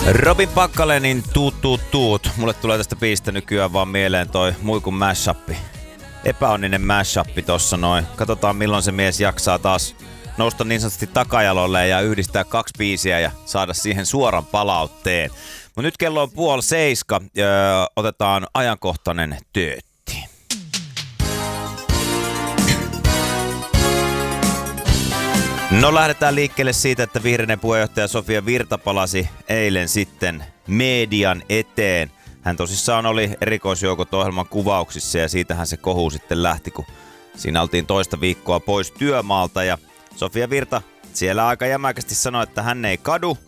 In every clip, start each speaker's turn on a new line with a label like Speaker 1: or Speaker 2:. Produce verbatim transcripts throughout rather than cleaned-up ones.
Speaker 1: Robin Packalenin tuut tuut tuut. Mulle tulee tästä biisistä nykyään vaan mieleen toi Muikun mashappi. Epäonninen mashappi tossa noin. Katsotaan milloin se mies jaksaa taas nousta niin sanotusti takajalolle ja yhdistää kaksi biisiä ja saada siihen suoran palautteen. Mut nyt kello on puoli seiska. Öö, otetaan ajankohtainen töötti. No lähdetään liikkeelle siitä, että vihreiden puheenjohtaja Sofia Virta palasi eilen sitten median eteen. Hän tosissaan oli erikoisjoukot ohjelman kuvauksissa ja siitähän se kohu sitten lähti, kun siinä oltiin toista viikkoa pois työmaalta. Ja Sofia Virta siellä aika jämäkästi sanoi, että hän ei kadu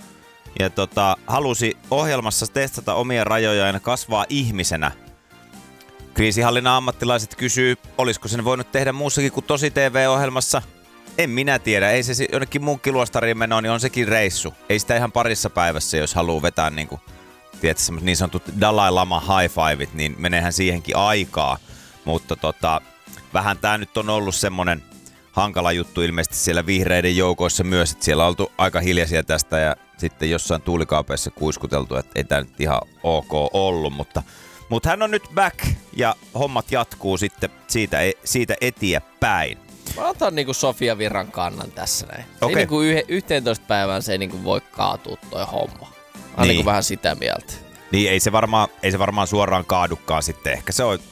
Speaker 1: ja tota, halusi ohjelmassa testata omia rajojaan ja kasvaa ihmisenä. Kriisinhallinnan ammattilaiset kysyy, olisiko sen voinut tehdä muussakin kuin Tosi T V-ohjelmassa. En minä tiedä. Ei se jonnekin munkkiluostariin menoon, niin on sekin reissu. Ei sitä ihan parissa päivässä, jos haluaa vetää niin kuin, tiedätkö, niin sanotut Dalai Lama high fiveit, niin meneehän siihenkin aikaa. Mutta tota, vähän tää nyt on ollut semmonen hankala juttu ilmeisesti siellä vihreiden joukoissa myös, että siellä on oltu aika hiljaisia tästä ja sitten jossain tuulikaapeissa kuiskuteltu, että ei tää nyt ihan ok ollut, mutta, mutta hän on nyt back ja hommat jatkuu sitten siitä, siitä eteenpäin.
Speaker 2: Mä otan niinku Sofia Virran kannan tässä näin.
Speaker 1: Okay.
Speaker 2: Ei niinku yhteentoista päivään se ei niinku voi kaatua toi homma. Mä oon
Speaker 1: niin.
Speaker 2: niinku vähän sitä mieltä.
Speaker 1: Niin ei se varmaan, ei se varmaan suoraan kaadukaan sitten. Ehkä se on,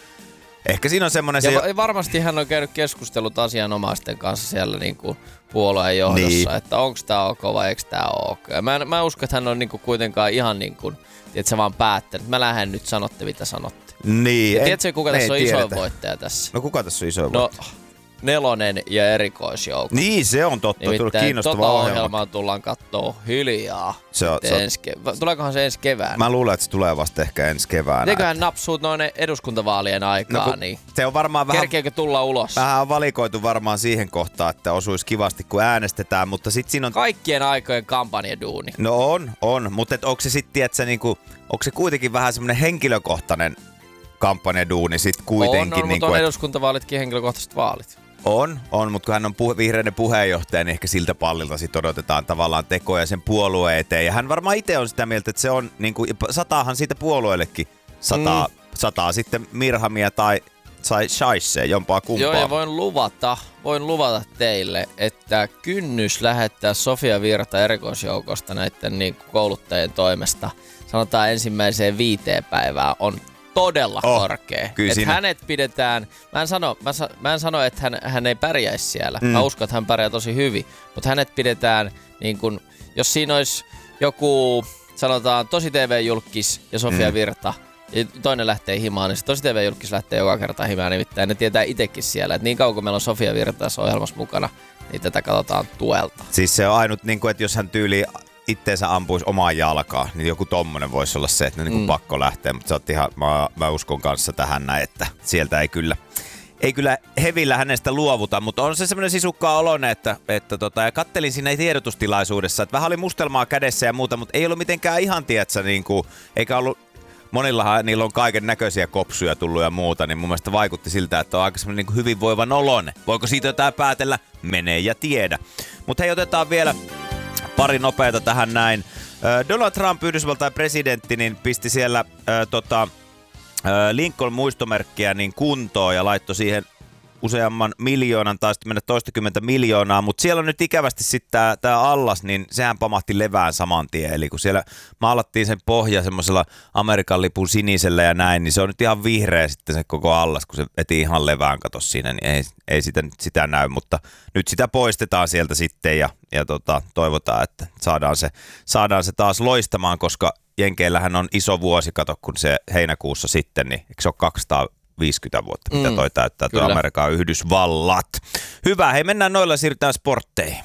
Speaker 1: ehkä siinä on semmonen...
Speaker 2: Ja
Speaker 1: se...
Speaker 2: varmasti hän on käynyt keskustelut asianomaisten kanssa siellä niinku puolueen johdossa, niin. Että onks tää ok vai eiks tää ok. Ja mä, en, mä uskon, että hän on niinku kuitenkaan ihan niinku, että se vaan päättänyt. Mä lähden nyt, sanotte mitä sanotte.
Speaker 1: Niin.
Speaker 2: Ja tiedätkö kuka tässä on
Speaker 1: tiedetä.
Speaker 2: isoin voittaja tässä?
Speaker 1: No kuka tässä on isoin no, voittaja?
Speaker 2: Nelonen ja erikoisjoukko.
Speaker 1: Niin, se on totta.
Speaker 2: Nimittäin
Speaker 1: tullut kiinnostava
Speaker 2: tota
Speaker 1: ohjelma.
Speaker 2: ohjelmaa tullaan kattoo hiljaa.
Speaker 1: Se on, se on.
Speaker 2: Ensi kev- Tuleekohan se ensi keväänä?
Speaker 1: Mä luulen, että se tulee vasta ehkä ensi keväänä.
Speaker 2: Eiköhän napsuut noin eduskuntavaalien aikaa,
Speaker 1: no,
Speaker 2: niin
Speaker 1: se on varmaan vähän...
Speaker 2: kerkeekö tulla ulos?
Speaker 1: Vähän on valikoitu varmaan siihen kohtaan, että osuisi kivasti kun äänestetään, mutta sit siinä on...
Speaker 2: Kaikkien aikojen kampanjaduuni.
Speaker 1: No on, on. Mutta onko se sitten, että se niinku... Onko se kuitenkin vähän semmoinen henkilökohtainen kampanjaduuni sit kuitenkin?
Speaker 2: On, on,
Speaker 1: niin
Speaker 2: mutta on
Speaker 1: et...
Speaker 2: eduskuntavaalitkin henkilökohtaiset vaalit.
Speaker 1: On, on, mutta kun hän on puhe, vihreiden puheenjohtaja, niin ehkä siltä pallilta sit odotetaan tavallaan tekoja sen puolueen eteen. Ja hän varmaan itse on sitä mieltä, että se on, niin kuin, sataahan siitä puolueellekin sataa, mm. sataa sitten Mirhamia tai, tai Shaisee, jompaa kumpaa.
Speaker 2: Joo, ja voin luvata, voin luvata teille, että kynnys lähettää Sofia Virta erikoisjoukosta näiden niin kouluttajien toimesta, sanotaan ensimmäiseen viiteen päivään, on todella oh, korkea. Että hänet pidetään, mä en sano, mä, mä en sano että hän, hän ei pärjäisi siellä. Mm. Mä uskon, että hän pärjää tosi hyvin. Mutta hänet pidetään, niin kun, jos siinä olisi joku, sanotaan Tosi T V-julkkis ja Sofia mm. Virta, ja toinen lähtee himaan, niin se Tosi T V-julkkis lähtee joka kerta himaan. Nimittäin ne tietää itsekin siellä, että niin kauan kun meillä on Sofia Virta tässä ohjelmassa mukana, niin tätä katsotaan tuelta.
Speaker 1: Siis se on ainut, niin kuin, että jos hän tyyli itteensä ampuisi omaan jalkaan, niin joku tommonen voisi olla se, että ne mm. niin pakko lähteä. Mutta sä oot ihan, mä, mä uskon kanssa tähän näin, että sieltä ei kyllä, ei kyllä hevillä hänestä luovuta, mutta on se semmoinen sisukkaa oloinen, että, että tota, ja kattelin siinä tiedotustilaisuudessa, että vähän oli mustelmaa kädessä ja muuta, mutta ei ollut mitenkään ihan, tietsä, niin kuin, eikä ollut, monillahan niillä on kaiken näköisiä kopsuja tullut ja muuta, niin mun mielestä vaikutti siltä, että on aika semmoinen niin hyvinvoivan oloinen. Voiko siitä jotain päätellä? Menee ja tiedä. Mutta hei, otetaan vielä pari nopeata tähän näin. Donald Trump, Yhdysvaltain presidentti, niin pisti siellä äh, tota, äh, Lincoln-muistomerkkiä niin kuntoon ja laittoi siihen useamman miljoonan tai sitten mennä toistakymmentä miljoonaa, mutta siellä on nyt ikävästi sitten tämä allas, niin sehän pamahti levään saman tien. Eli kun siellä maalattiin sen pohja semmoisella Amerikan lipun sinisellä ja näin, niin se on nyt ihan vihreä sitten se koko allas, kun se veti ihan levään katos siinä, niin ei, ei sitä, sitä näy, mutta nyt sitä poistetaan sieltä sitten ja, ja tota, toivotaan, että saadaan se, saadaan se taas loistamaan, koska Jenkeillähän on iso vuosi, kato, kun se heinäkuussa sitten, niin eikö se ole kaksisataaviisikymmentä vuotta, mitä toi täyttää tuo Amerikan Yhdysvallat. Hyvä, hei mennään noilla, siirrytään sportteihin.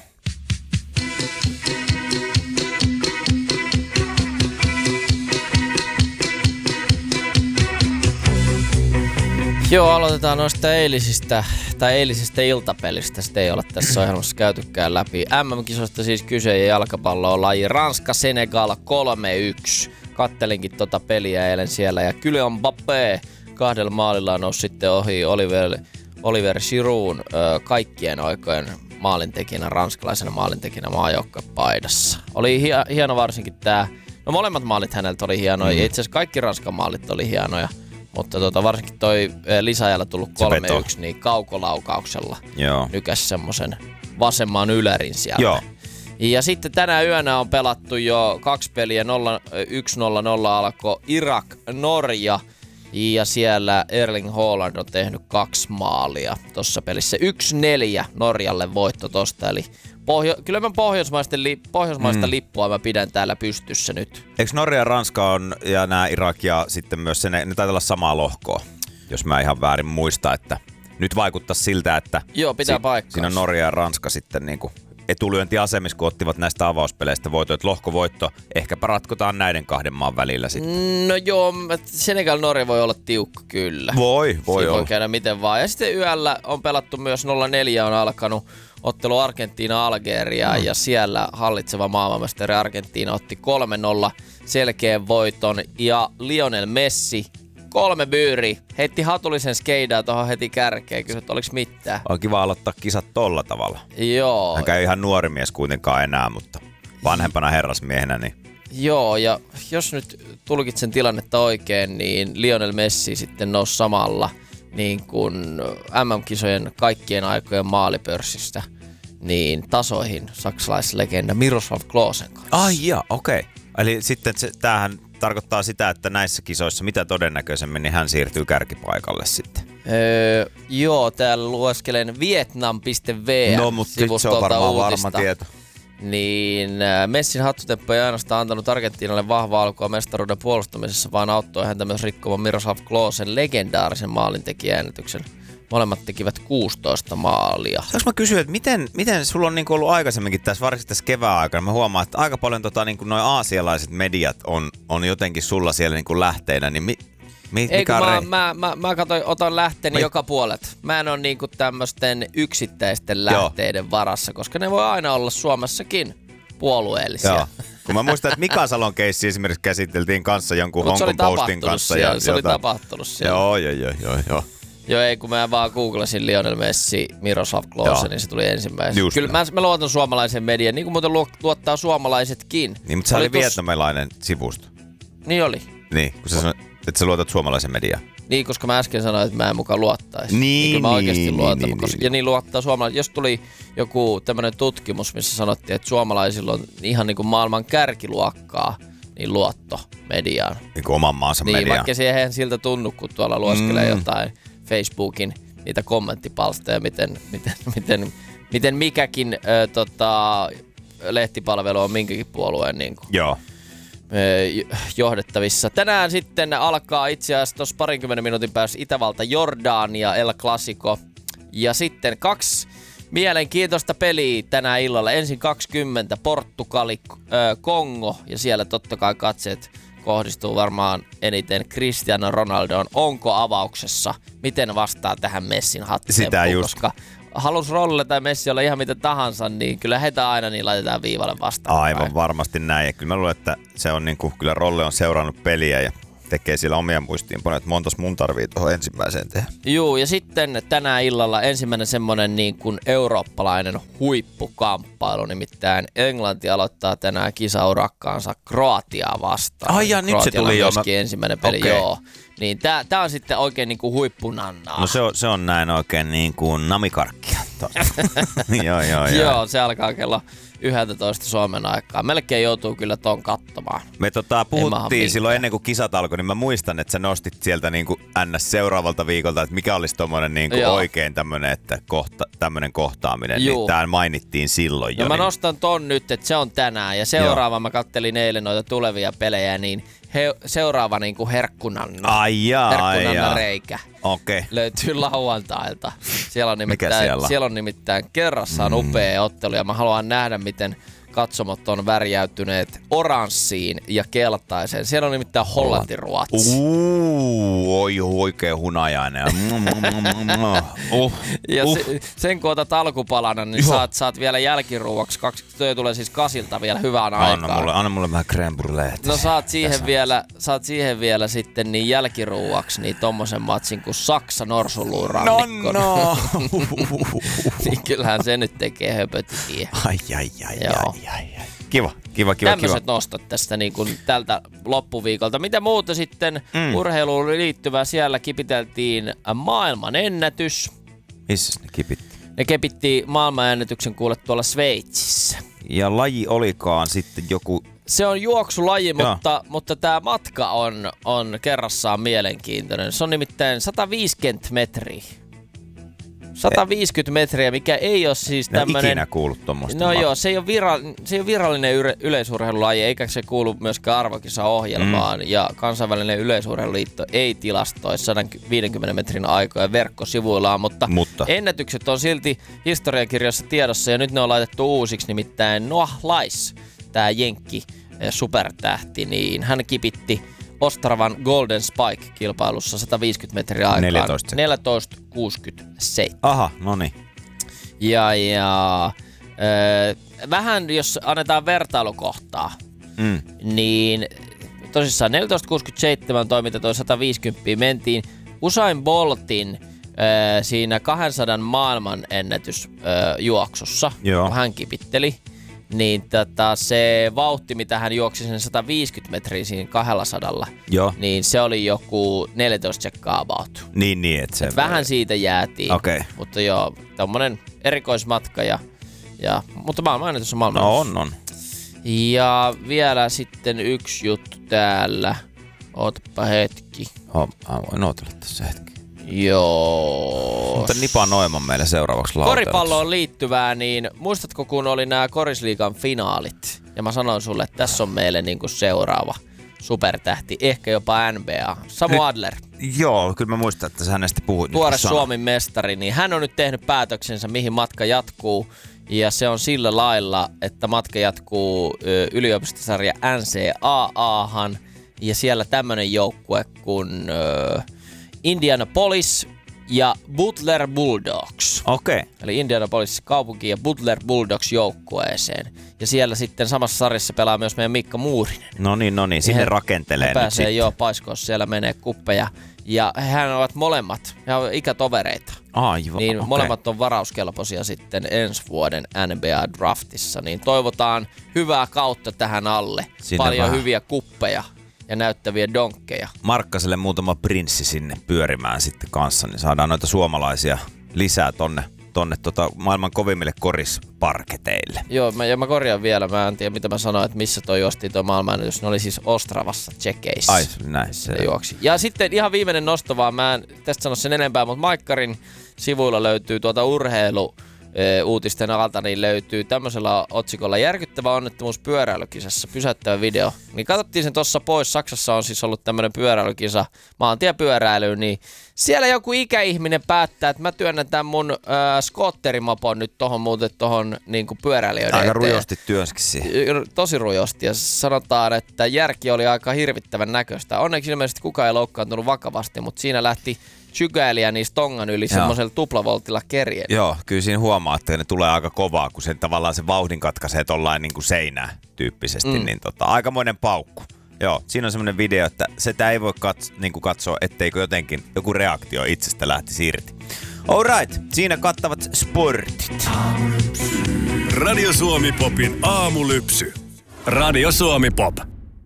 Speaker 2: Joo, aloitetaan noista eilisistä, tai eilisestä iltapelistä. Sitä ei ole tässä ohjelmassa käytykään läpi. M M-kisoista siis kyse ja jalkapallo on laji Ranska-Senegal kolme yksi. Kattelinkin tota peliä eilen siellä ja Kylian Mbappé kahdella maalilla on noussut sitten ohi Oliver, Oliver Giroud ö, kaikkien aikojen maalintekijänä, ranskalaisena maalintekijänä maajoukkuepaidassa. Oli hi- hieno varsinkin tää No molemmat maalit häneltä oli hienoja. Mm. Itse asiassa kaikki Ranskan maalit oli hienoja. Mutta tota, varsinkin toi lisäajalla tullut kolme yksi, niin kaukolaukauksella Joo. nykäs semmosen vasemman ylärin sieltä. Joo. Ja sitten tänä yönä on pelattu jo kaksi peliä, yksi nolla nolla alkoi Irak-Norja. Ja siellä Erling Haaland on tehnyt kaksi maalia tuossa pelissä. yksi neljä Norjalle voitto tosta, eli Pohjo- kyllä mä pohjoismaista, li- pohjoismaista mm. lippua mä pidän täällä pystyssä nyt.
Speaker 1: Eikö Norja ja Ranska on, ja nämä Irak ja sitten myös se, ne, ne taitaa olla samaa lohkoa, jos mä ihan väärin muista, että nyt vaikuttaa siltä, että
Speaker 2: Joo, pitää
Speaker 1: si- siinä on Norja ja Ranska sitten niinku etulyöntiasemissa, kun ottivat näistä avauspeleistä voittoja, että lohkovoitto ehkäpä ratkotaan näiden kahden maan välillä sitten.
Speaker 2: No joo, Senegal-Norja voi olla tiukka kyllä.
Speaker 1: Voi, voi
Speaker 2: Siinä
Speaker 1: olla.
Speaker 2: voi käydä miten vaan. Ja sitten yöllä on pelattu myös nolla neljä on alkanut ottelu Argentiina-Algeria mm. ja siellä hallitseva maailmanmestari Argentiina otti kolme nolla selkeän voiton ja Lionel Messi kolme byyri, heitti hatullisen skeidaa tuohon heti kärkeen, kysyi, että oliko mitään.
Speaker 1: On kiva aloittaa kisat tolla tavalla.
Speaker 2: Joo.
Speaker 1: Hän käy ihan nuori mies kuitenkaan enää, mutta vanhempana herrasmiehenä. Niin.
Speaker 2: Joo, ja jos nyt tulkitsen tilannetta oikein, niin Lionel Messi sitten nousi samalla niin kuin M M-kisojen kaikkien aikojen maalipörssistä niin tasoihin saksalaislegenda Miroslav Klosen kanssa.
Speaker 1: Ai jaa, okei. Okay. Eli sitten se, tämähän tarkoittaa sitä, että näissä kisoissa mitä todennäköisemmin niin hän siirtyy kärkipaikalle sitten.
Speaker 2: Öö, joo, täällä lueskelen vietnam piste v
Speaker 1: no, mutta se on varmaan varma tieto.
Speaker 2: Niin Messin hattutemppu ei ainoastaan antanut Argentiinalle vahvaa alkua mestaruuden puolustamisessa, vaan auttoi häntä myös rikkomaan Miroslav Klosen legendaarisen maalintekijäennätyksen. Molemmat tekivät kuusitoista maalia.
Speaker 1: Saanko mä kysyä, että miten, miten sulla on niinku ollut aikaisemminkin tässä, varsinkin tässä kevään aikana, mä huomaan, että aika paljon tota, niinku noi aasialaiset mediat on, on jotenkin sulla siellä niinku lähteinä, niin mi, mi,
Speaker 2: Ei,
Speaker 1: mikä
Speaker 2: mä,
Speaker 1: on
Speaker 2: mä, mä, mä katsoin, otan lähteeni mi- joka puolet. Mä en ole niinku tämmöisten yksittäisten lähteiden Joo. varassa, koska ne voi aina olla Suomessakin puolueellisia.
Speaker 1: Joo. Kun mä muistan, että Mika Salon keissi esimerkiksi käsiteltiin kanssa jonkun Hong Kong Postin kanssa.
Speaker 2: Siellä,
Speaker 1: ja
Speaker 2: se oli
Speaker 1: jotain.
Speaker 2: tapahtunut siellä.
Speaker 1: Joo, joo, joo, joo, joo.
Speaker 2: Joo, ei kun mä vaan googlasin Lionel Messi, Miroslav Klose, niin se tuli ensimmäisenä. Kyllä mä, mä luotan suomalaisen median, niin kuin muuten luottaa suomalaisetkin.
Speaker 1: Niin, mutta se oli, oli vietnamilainen sivusto.
Speaker 2: Niin oli.
Speaker 1: Niin, kun sä sanoit, että sä luotat suomalaisen mediaan.
Speaker 2: Niin, koska mä äsken sanoin, että mä en mukaan luottaisi.
Speaker 1: Niin, niin
Speaker 2: kyllä mä oikeasti
Speaker 1: niin,
Speaker 2: luotan.
Speaker 1: niin,
Speaker 2: koska,
Speaker 1: niin.
Speaker 2: Ja niin luottaa suomalaiset. Jos tuli joku tämmönen tutkimus, missä sanottiin, että suomalaisilla on ihan niin kuin maailman kärkiluokkaa, niin luotto mediaan.
Speaker 1: Niin kuin oman maansa
Speaker 2: niin,
Speaker 1: mediaan.
Speaker 2: Niin, vaikka se eihän siltä tunnu, kun tuolla luoskelee
Speaker 1: mm.
Speaker 2: jotain Facebookin niitä kommenttipalstoja, miten, miten, miten, miten mikäkin ö, tota, lehtipalvelu on minkäkin puolueen niin kuin,
Speaker 1: Joo.
Speaker 2: ö, johdettavissa. Tänään sitten alkaa itse asiassa tuossa parinkymmenen minuutin päässä Itävalta Jordania El Clasico. Ja sitten kaksi mielenkiintoista peliä tänä illalla. Ensin kaksikymmentä Portugali, ö, Kongo ja siellä totta kai katseet kohdistuu varmaan eniten Cristiano Ronaldoon. Onko avauksessa? Miten vastaa tähän Messin hattutempuun? Koska halus Rolle tai Messi olla ihan mitä tahansa, niin kyllä heitä aina niin laitetaan viivalle vastaan.
Speaker 1: Aivan varmasti näin. Ja kyllä mä luulen, että se on niinku, kyllä Rolle on seurannut peliä ja tekee siellä omia muistiinpanoja, että montas mun tarvii tuohon ensimmäiseen tehdä.
Speaker 2: Juu, ja sitten tänä illalla ensimmäinen semmonen niin kuin eurooppalainen huippukamppailu, nimittäin Englanti aloittaa tänään kisaurakkaansa Kroatiaa vastaan.
Speaker 1: Ai ja nyt se tuli jo.
Speaker 2: Myöskin ensimmäinen peli, okay. Joo. Niin tää, tää on sitten oikein niinku huippunannaa.
Speaker 1: No se on, se on näin oikein niinku namikarkkia. joo, joo, joo.
Speaker 2: Joo, se alkaa kello yksitoista Suomen aikaa. Melkein joutuu kyllä ton katsomaan.
Speaker 1: Me tota, puhuttiin silloin ennen kuin kisat alkoi, niin mä muistan, että sä nostit sieltä niinku ns. Seuraavalta viikolta, että mikä olisi tommonen niinku oikein tämmönen, että kohta, tämmönen kohtaaminen. Juu. Niin tää mainittiin silloin jo.
Speaker 2: No mä
Speaker 1: niin.
Speaker 2: nostan ton nyt, että se on tänään. Ja seuraava, Joo. mä kattelin eilen noita tulevia pelejä, niin he, seuraava niinku herkkunanna.
Speaker 1: Ai jaa,
Speaker 2: herkkunanna
Speaker 1: ai jaa.
Speaker 2: reikä.
Speaker 1: Okay.
Speaker 2: Löytyy lauantailta. Siellä on nimittäin,
Speaker 1: siellä?
Speaker 2: siellä on nimittäin kerrassaan mm. upea ottelu ja mä haluan nähdä, miten katsomot on värjäytyneet oranssiin ja keltaiseen. Siellä on nimittäin Hollanti-Ruotsi.
Speaker 1: Uuu, oi oikein hunajainen. uh,
Speaker 2: ja
Speaker 1: uh.
Speaker 2: se, sen kun otat alkupalana, niin saat, saat vielä jälkiruuaksi. Kaksi, toi tulee siis Kasilta vielä hyvään
Speaker 1: anna
Speaker 2: aikaan.
Speaker 1: Mulle, anna mulle vähän crème brûlée.
Speaker 2: No saat siihen, vielä, saat siihen vielä sitten niin jälkiruuaksi niin tommosen matsin kuin Saksa norsunluurannikko.
Speaker 1: No no.
Speaker 2: Niin kyllähän se nyt tekee höpötykiä.
Speaker 1: Ai ai ai ai ai ai. Kiva. Kiva, kiva,
Speaker 2: Tämmöiset
Speaker 1: kiva.
Speaker 2: nostot tästä niin kuin tältä loppuviikolta. Mitä muuta sitten mm. urheiluun liittyvää? Siellä kipiteltiin maailman ennätys.
Speaker 1: Missä ne kipitti?
Speaker 2: Ne kepitti maailmanennätyksen kuule tuolla Sveitsissä.
Speaker 1: Ja laji olikaan sitten joku...
Speaker 2: Se on juoksulaji, mutta, mutta tämä matka on, on kerrassaan mielenkiintoinen. Se on nimittäin sata viisikymmentä metriä. sata viisikymmentä metriä, mikä ei ole siis tämmöinen...
Speaker 1: En ikinä kuullut tommoista.
Speaker 2: No joo, se ei ole, vira, se ei ole virallinen yle, yleisurheilulaji, eikä se kuulu myöskään arvokisaohjelmaan. Mm. Ja kansainvälinen yleisurheiluliitto ei tilastoi sata viisikymmentä metrin aikoja verkkosivuillaan, mutta, mutta ennätykset on silti historiakirjassa tiedossa ja nyt ne on laitettu uusiksi, nimittäin Noah Lyles, tämä jenkki supertähti, niin hän kipitti Ostravan Golden Spike-kilpailussa sata viisikymmentä metriä aikaan.
Speaker 1: neljätoista
Speaker 2: neljätoista kuusikymmentäseitsemän.
Speaker 1: Aha, no niin.
Speaker 2: Ja, ja äh, vähän jos annetaan vertailukohtaa, mm. niin tosissaan neljätoista kuusikymmentäseitsemän toiminta toi sata viisikymmentä mentiin Usain Boltin äh, siinä kahdensadan maailman ennätysjuoksussa, äh, kun hän kipitteli. Niin tota, se vauhti, mitä hän juoksi sen sata viisikymmentä metriä siinä kaksisataa, Joo. niin se oli joku neljätoista tsekkaa about.
Speaker 1: Niin, niin. Että se
Speaker 2: et vähän siitä jäätiin.
Speaker 1: Okay.
Speaker 2: Mutta joo, tommonen erikoismatka ja, ja mutta maailmanennätys on maailmanennätys.
Speaker 1: No on, on.
Speaker 2: Ja vielä sitten yksi juttu täällä. Ootapa hetki.
Speaker 1: Oh, voin ootella tässä hetki.
Speaker 2: Joo.
Speaker 1: Mutta Nipa Noiman meille seuraavaksi lauteeksi.
Speaker 2: Koripalloon liittyvää, niin muistatko kun oli nämä Korisliigan finaalit? Ja mä sanoin sulle, että tässä on meille niinku seuraava supertähti, ehkä jopa N B A. Samu nyt, Adler.
Speaker 1: Joo, kyllä mä muistan, että sä hänestä puhuit.
Speaker 2: Tuore Suomen mestari, niin hän on nyt tehnyt päätöksensä, mihin matka jatkuu. Ja se on sillä lailla, että matka jatkuu ö, yliopistosarja N C A A:han. Ja siellä tämmönen joukkue kuin... Ö, Indianapolis ja Butler Bulldogs.
Speaker 1: Okei. Okay.
Speaker 2: Eli Indianapolis kaupunki ja Butler Bulldogs joukkueeseen. Ja siellä sitten samassa sarjassa pelaa myös meidän Mikko Muurinen.
Speaker 1: No niin, no niin. Sinne he, rakentelee he
Speaker 2: pääsee,
Speaker 1: nyt sitten.
Speaker 2: Joo, paiskossa siellä menee kuppeja. Ja hän ovat molemmat, he ovat ikätovereita.
Speaker 1: Aivan,
Speaker 2: niin
Speaker 1: okay.
Speaker 2: Molemmat on varauskelpoisia sitten ensi vuoden N B A-draftissa. Niin toivotaan hyvää kautta tähän alle. Sinne paljon vähän hyviä kuppeja ja näyttäviä donkkeja.
Speaker 1: Markkaselle muutama prinssi sinne pyörimään sitten kanssa, niin saadaan noita suomalaisia lisää tonne, tonne tota maailman kovimmille korisparketeille.
Speaker 2: Joo, mä, ja mä korjaan vielä, mä en tiedä mitä mä sanoin, että missä toi juosti toi maailmanennätys. Ne oli siis Ostravassa, Tsekeissä.
Speaker 1: Ai, näin se
Speaker 2: juoksi. Ja sitten ihan viimeinen nosto vaan, mä en tästä sano sen enempää, mutta Maikkarin sivuilla löytyy tuota urheilu uutisten alta, niin löytyy tämmöisellä otsikolla järkyttävä onnettomuus pyöräilykisassa, pysäyttävä video. Niin katsottiin sen tossa pois. Saksassa on siis ollut tämmönen pyöräilykisa, maantiepyöräily, niin siellä joku ikäihminen päättää, että mä työnnän tämän mun äh, skootterimopon nyt tohon muuten tohon niinku pyöräilijöiden
Speaker 1: aika
Speaker 2: eteen.
Speaker 1: rujosti työnskin siihen.
Speaker 2: Tosi rujosti, ja sanotaan, että järki oli aika hirvittävän näköistä. Onneksi ilmeisesti kukaan ei loukkaantunut vakavasti, mutta siinä lähti sykäilijä niistä tongan yli semmoisella tuplavoltilla kerjen.
Speaker 1: Joo, kyllä siinä huomaa, että ne tulee aika kovaa, kun sen tavallaan se vauhdin katkaisee tollain niin kuin seinää tyyppisesti, mm. niin tota, aikamoinen paukku. Joo, siinä on semmoinen video, että sitä ei voi kats- niin kuin katsoa, etteikö jotenkin joku reaktio itsestä lähtisi irti. Alright, siinä kattavat sportit.
Speaker 3: Radio Suomi Popin aamulypsy. Radio Suomi Pop.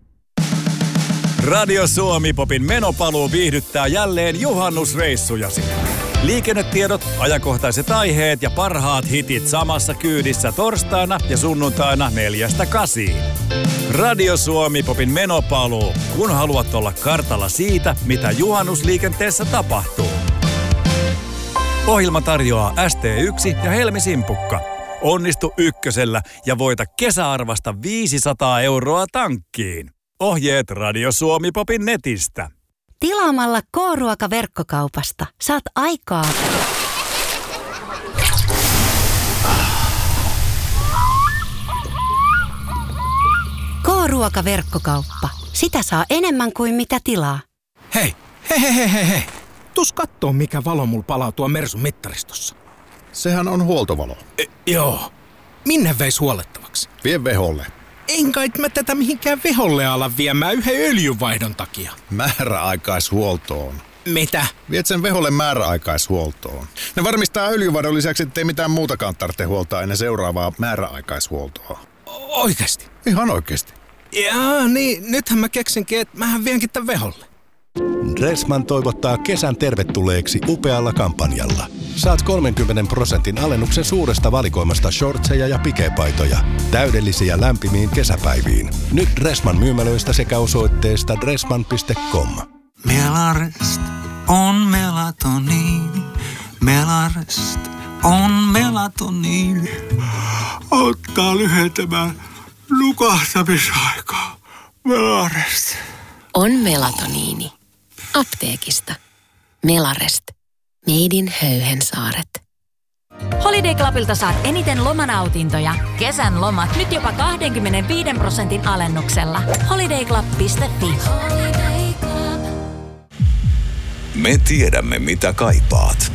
Speaker 3: Radio Suomi Popin menopaluu viihdyttää jälleen juhannusreissujasi. Liikennetiedot, ajankohtaiset aiheet ja parhaat hitit samassa kyydissä torstaina ja sunnuntaina neljästä kasiin. Radio Suomi Popin menopaluu, kun haluat olla kartalla siitä, mitä juhannusliikenteessä tapahtuu. Ohjelma tarjoaa S T yksi ja Helmi Simpukka. Onnistu ykkösellä ja voita kesäarvasta viisisataa euroa tankkiin. Ohjeet Radio Suomi Popin netistä.
Speaker 4: Tilaamalla K-ruoka-verkkokaupasta saat aikaa. K-ruoka-verkkokauppa. Sitä saa enemmän kuin mitä tilaa.
Speaker 5: Hei, hei, hei, hei, hei. Tuus kattoo, mikä valo mulla palaa tuo Mersun mittaristossa.
Speaker 6: Sehän on huoltovalo.
Speaker 5: E, joo. Minne veis huollettavaksi?
Speaker 6: Vie veholle.
Speaker 5: En kai mä tätä mihinkään veholle ala viemään yhden öljynvaihdon takia.
Speaker 6: Määräaikaishuoltoon.
Speaker 5: Mitä?
Speaker 6: Viet sen veholle määräaikaishuoltoon. Ne varmistaa öljynvaihdon lisäksi, ettei mitään muutakaan tarvitse huoltaa ennen seuraavaa määräaikaishuoltoa.
Speaker 5: Oikeesti?
Speaker 6: Ihan oikeesti.
Speaker 5: Jaa, niin nythän mä keksinkin, että mähän vienkin tän Veholle.
Speaker 7: Dressman toivottaa kesän tervetulleeksi upealla kampanjalla. Saat kolmenkymmenen prosentin alennuksen suuresta valikoimasta shortseja ja pikepaitoja. Täydellisiä lämpimiin kesäpäiviin. Nyt Dressman myymälöistä sekä osoitteesta dressman piste com.
Speaker 8: Melarest on melatoniini. Melarest on melatoniini. Auttaa lyhentämään nukahtamisaikaa. Melarest.
Speaker 9: On melatoniini. Apteekista. Melarest. Made in Höyhensaaret.
Speaker 10: Holiday Clubilta saat eniten lomanautintoja. Kesän lomat nyt jopa kaksikymmentäviisi prosentin alennuksella. holiday club piste fi.
Speaker 11: Me tiedämme, mitä kaipaat.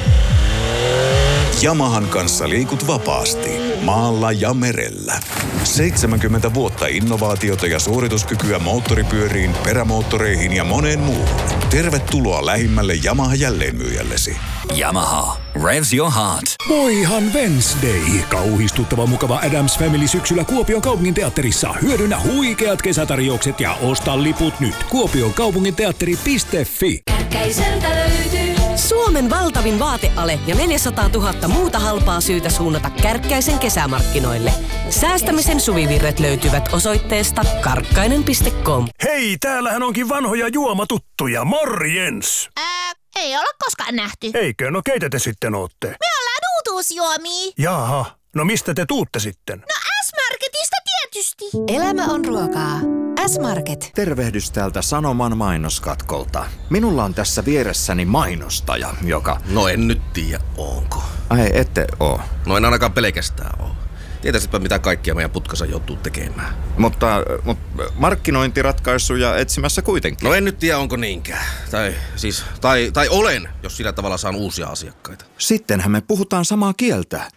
Speaker 11: Yamahan kanssa liikut vapaasti, maalla ja merellä. seitsemänkymmentä vuotta innovaatiota ja suorituskykyä moottoripyöriin, perämoottoreihin ja moneen muuhun. Tervetuloa lähimmälle Yamaha jälleenmyyjällesi.
Speaker 12: Yamaha. Revs your heart.
Speaker 13: Voihan Wednesday. Kauhistuttava mukava Addams Family syksyllä Kuopion kaupunginteatterissa. Hyödynnä huikeat kesätarjoukset ja osta liput nyt. kuopion kaupunginteatteri piste fi.
Speaker 14: Kärkkäiseltä löytyy
Speaker 15: Suomen valtavin vaateale ja neljäsataatuhatta muuta halpaa syytä suunnata Kärkkäisen kesämarkkinoille. Säästämisen suvivirret löytyvät osoitteesta karkkainen piste com.
Speaker 16: Hei, täällähän onkin vanhoja juomatuttuja. Morjens!
Speaker 17: Ää, ei olla koskaan nähty.
Speaker 16: Eikö? No keitä te sitten ootte?
Speaker 17: Me ollaan uutuusjuomia.
Speaker 16: Jaha, no mistä te tuutte sitten?
Speaker 17: No S-Marketista tietysti.
Speaker 18: Elämä on ruokaa. S-Market.
Speaker 19: Tervehdys täältä Sanoman mainoskatkolta. Minulla on tässä vieressäni mainostaja, joka...
Speaker 20: No en nyt tiedä, onko.
Speaker 19: Ai, ette oo.
Speaker 20: No en ainakaan pelkästään oo. Tietäisitpä mitä kaikkia meidän putkassa joutuu tekemään.
Speaker 19: Mutta, mutta markkinointiratkaisuja etsimässä kuitenkin.
Speaker 20: No en nyt tiedä, onko niinkään. Tai siis, tai, tai olen, jos sillä tavalla saan uusia asiakkaita.
Speaker 19: Sittenhän me puhutaan samaa kieltä.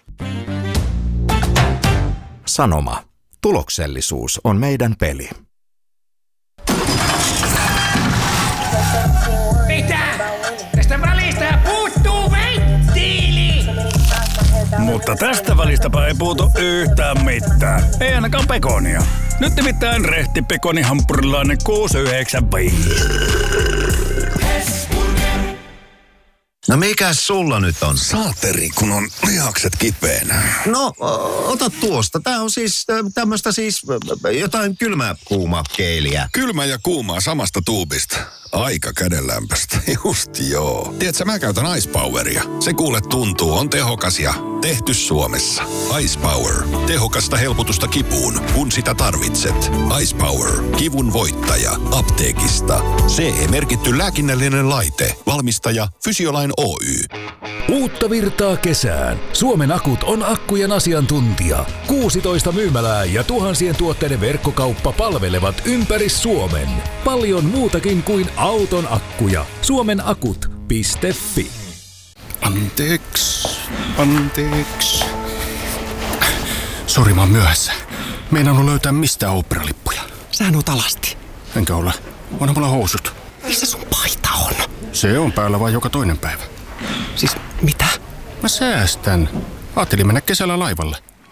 Speaker 19: Sanoma. Tuloksellisuus on meidän peli.
Speaker 21: Mitä? Tästä välistä puuttuu venttiili!
Speaker 3: Mutta tästä välistäpä ei puutu yhtään mitään. Ei ainakaan pekonia. Nyt nimittäin rehti pekoni hampurilainen kuusikymmentäyhdeksän.
Speaker 22: No mikäs sulla nyt on?
Speaker 6: Saateri, kun on lihakset kipeänä.
Speaker 22: No, ota tuosta. Tää on siis tämmöstä siis jotain kylmää kuumaa keiliä.
Speaker 6: Kylmä ja kuumaa samasta tuubista. Aika kädenlämpöstä. Just joo. Tiedätkö, mä käytän Ice Poweria. Se kuule tuntuu, on tehokas ja tehty Suomessa. Ice Power. Tehokasta helpotusta kipuun, kun sitä tarvitset. Ice Power. Kivun voittaja. Apteekista. C E-merkitty lääkinnällinen laite. Valmistaja Fysiolain Oy.
Speaker 13: Uutta virtaa kesään. Suomen Akut on akkujen asiantuntija. kuusitoista myymälää ja tuhansien tuotteiden verkkokauppa palvelevat ympäri Suomen. Paljon muutakin kuin auton akkuja. Suomenakut piste fi.
Speaker 6: Anteeksi. Anteeksi. Sori, mä oon myöhässä. Meinannut löytää mistään oopperalippuja.
Speaker 5: Sähän oot alasti.
Speaker 6: Enkä ole. Onhan mulla housut.
Speaker 5: Missä sun paita on?
Speaker 6: Se on päällä vaan joka toinen päivä.
Speaker 5: Siis mitä?
Speaker 6: Mä säästän. Ajattelin mennä kesällä laivalle.